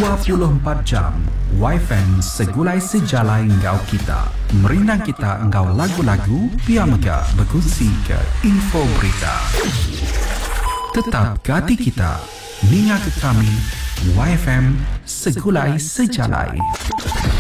24 jam YFM segulai sejalai engkau kita. Merindang kita engkau lagu-lagu, piamega berkongsi ke info berita. Tetap gati kita, ninga ke kami, YFM segulai sejalai.